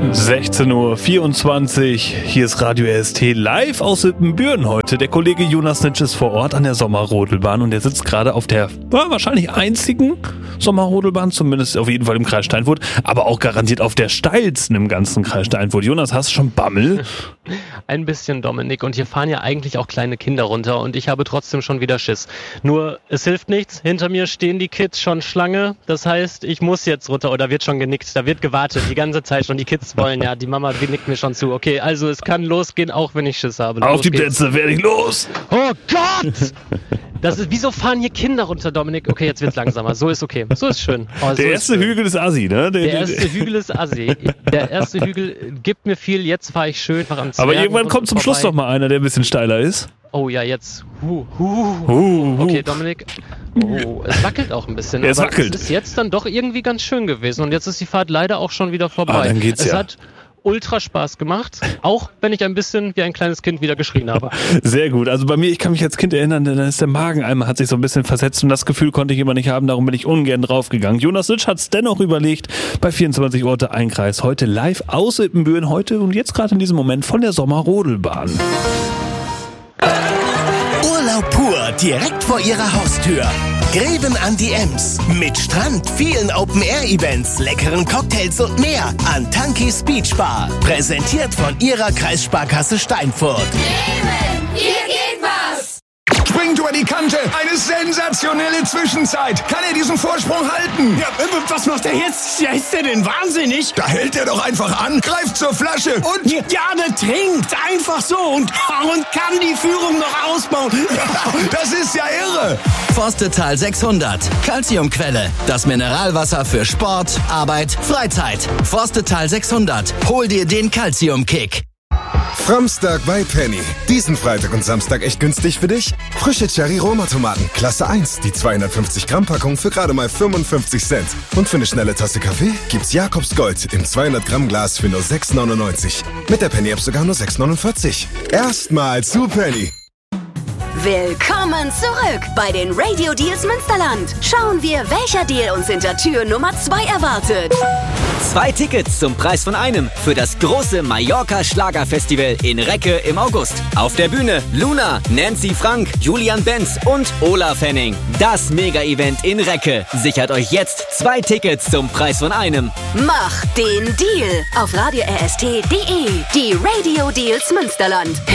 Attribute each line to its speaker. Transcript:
Speaker 1: 16:24 Uhr, hier ist Radio RST live aus Sippenbüren heute. Der Kollege Jonas Nitsch ist vor Ort an der Sommerrodelbahn und er sitzt gerade auf der wahrscheinlich einzigen Sommerrodelbahn, zumindest auf jeden Fall im Kreis Steinfurt, aber auch garantiert auf der steilsten im ganzen Kreis Steinfurt. Jonas, hast du schon Bammel?
Speaker 2: Ein bisschen, Dominik, und hier fahren ja eigentlich auch kleine Kinder runter und ich habe trotzdem schon wieder Schiss. Nur, es hilft nichts, hinter mir stehen die Kids schon Schlange, das heißt, ich muss jetzt runter oder wird schon genickt, da wird gewartet, die ganze Zeit schon, die Kids wollen ja, die Mama nickt mir schon zu. Okay, also es kann losgehen, auch wenn ich Schiss habe.
Speaker 1: Auf die Plätze, werde ich los!
Speaker 2: Oh Gott! Wieso fahren hier Kinder runter, Dominik? Okay, jetzt wird's langsamer. So ist okay. So ist schön. Oh,
Speaker 1: der erste Hügel ist Assi, ne?
Speaker 2: Der erste Hügel ist Assi. Der erste Hügel gibt mir viel. Jetzt fahre ich schön nach am Zwergen.
Speaker 1: Aber irgendwann kommt zum Schluss noch mal einer, der ein bisschen steiler ist.
Speaker 2: Oh ja, jetzt. Okay, Dominik. Oh, es wackelt auch ein bisschen.
Speaker 1: Es wackelt.
Speaker 2: Es ist jetzt dann doch irgendwie ganz schön gewesen. Und jetzt ist die Fahrt leider auch schon wieder vorbei.
Speaker 1: Dann geht's
Speaker 2: es hat ultra Spaß gemacht, auch wenn ich ein bisschen wie ein kleines Kind wieder geschrien habe.
Speaker 1: Sehr gut. Also bei mir, ich kann mich als Kind erinnern, dann ist der Magen einmal, hat sich so ein bisschen versetzt und das Gefühl konnte ich immer nicht haben, darum bin ich ungern draufgegangen. Jonas Nitsch hat es dennoch überlegt, bei 24 Orte ein Kreis, heute live aus Sippenbüren, heute und jetzt gerade in diesem Moment von der Sommerrodelbahn.
Speaker 3: Urlaub pur, direkt vor Ihrer Haustür. Greven an die Ems. Mit Strand, vielen Open-Air-Events, leckeren Cocktails und mehr an Tankis Beach Bar. Präsentiert von Ihrer Kreissparkasse Steinfurt.
Speaker 4: Greven, hier geht was!
Speaker 5: Springt über die Kante, eine sensationelle Zwischenzeit. Kann er diesen Vorsprung halten?
Speaker 6: Ja, was macht er jetzt? Ja, ist der denn wahnsinnig?
Speaker 5: Da hält er doch einfach an, greift zur Flasche und...
Speaker 6: Ja, der trinkt einfach so und kann die Führung noch ausbauen.
Speaker 5: Das ist ja irre.
Speaker 3: Forstetal 600. Calciumquelle. Das Mineralwasser für Sport, Arbeit, Freizeit. Forstetal 600. Hol dir den Calcium-Kick.
Speaker 7: Framstag bei Penny. Diesen Freitag und Samstag echt günstig für dich? Frische Cherry-Roma-Tomaten, Klasse 1, die 250 Gramm Packung für gerade mal 55 Cent. Und für eine schnelle Tasse Kaffee gibt's Jakobs Gold im 200 Gramm Glas für nur 6,99. Mit der Penny-App sogar nur 6,49. Erstmal zu Penny.
Speaker 8: Willkommen zurück bei den Radio Deals Münsterland. Schauen wir, welcher Deal uns hinter Tür Nummer 2 erwartet.
Speaker 9: 2 Tickets zum Preis von einem für das große Mallorca Schlagerfestival in Recke im August. Auf der Bühne Luna, Nancy Frank, Julian Benz und Olaf Henning. Das Mega-Event in Recke. Sichert euch jetzt 2 Tickets zum Preis von einem.
Speaker 8: Mach den Deal auf radio-rst.de. Die Radio Deals Münsterland.